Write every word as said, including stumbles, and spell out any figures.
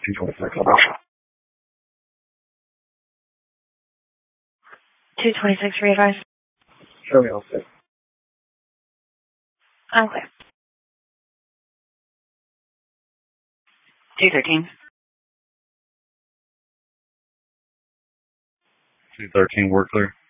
two twenty-six. two twenty-six for advice. Show me all six. Okay. two thirteen. two thirteen, work clear.